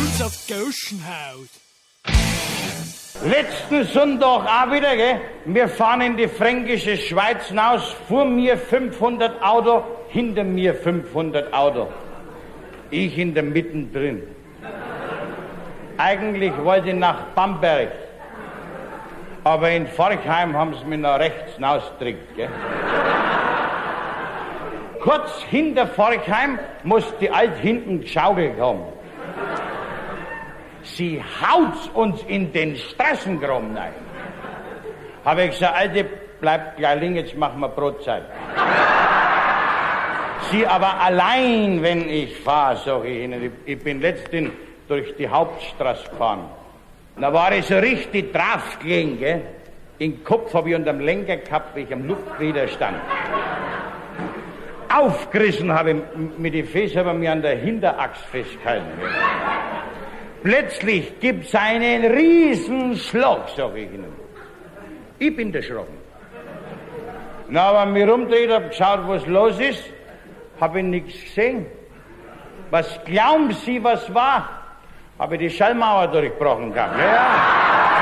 Schulz auf die Gauschen haut. Letzten Sonntag auch wieder, gell? Wir fahren in die fränkische Schweiz hinaus, vor mir 500 Auto, hinter mir 500 Auto. Ich in der Mitte drin. Eigentlich wollte ich nach Bamberg, aber in Forchheim haben sie mich nach rechts hinausgedrückt, gell? Kurz hinter Forchheim muss die Alte hinten geschaukelt haben. Sie haut's uns in den Straßengraben rein. Habe ich gesagt, Alte, bleibt gleich liegen, jetzt machen wir Brotzeit. Sie aber allein, wenn ich fahre, sag ich Ihnen. Ich bin letztens durch die Hauptstraße gefahren. Da war ich so richtig drauf gelegen, gell? Den Kopf habe ich unterm Lenker gehabt, wegen am Luftwiderstand. Aufgerissen habe ich mit den Füßen, aber mir an der Hinterachse festgehalten. Plötzlich gibt's einen Riesenschlag, sag ich Ihnen. Ich bin erschrocken. Na, aber mich rumdreht, hab geschaut, was los ist, hab ich nichts gesehen. Was glauben Sie, was war? Hab ich die Schallmauer durchbrochen gehabt, ja.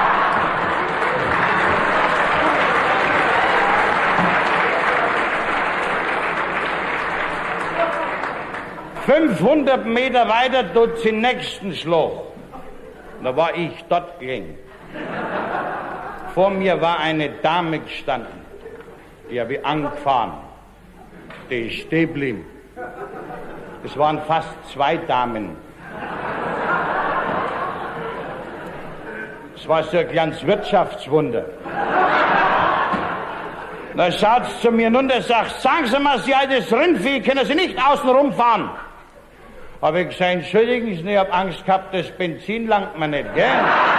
500 Meter weiter tut's den nächsten Schlag. Da war ich dort gelegen. Vor mir war eine Dame gestanden. Die habe ich angefahren. Die ist stehen geblieben. Es waren fast 2 Damen. Es war so ein kleines Wirtschaftswunder. Da schaut sie zu mir runter und sagt, sagen Sie mal, Sie altes Rindvieh, können Sie nicht außen rumfahren? Habe ich gesagt, entschuldigen Sie, ich habe Angst gehabt, das Benzin langt mir nicht, gell?